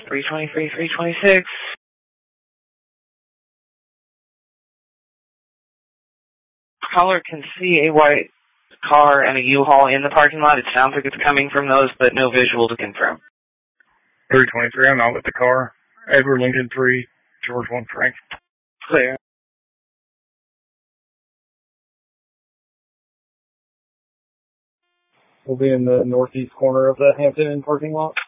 323, 326. Caller can see a white car and a U-Haul in the parking lot. It sounds like it's coming from those, but no visual to confirm. 323, I'm not with the car. Edward Lincoln 3, George 1 Frank. Clear. We'll be in the northeast corner of the Hampton Inn parking lot.